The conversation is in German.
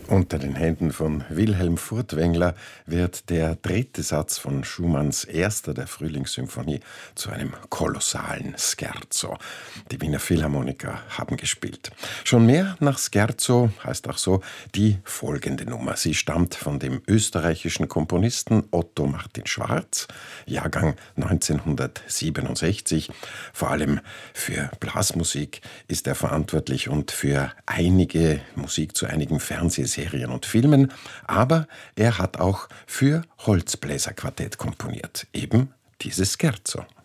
Unter den Händen von Wilhelm Furtwängler wird der dritte Satz von Schumanns erster der Frühlingssymphonie zu einem kolossalen Scherzo. Die Wiener Philharmoniker haben gespielt. Schon mehr nach Scherzo heißt auch so die folgende Nummer. Sie stammt von dem österreichischen Komponisten Otto Martin Schwarz, Jahrgang 1967. Vor allem für Blasmusik ist er verantwortlich und für einige Musik zu einigen Fernsehserien und Filmen, aber er hat auch für Holzbläserquartett komponiert, eben dieses Scherzo.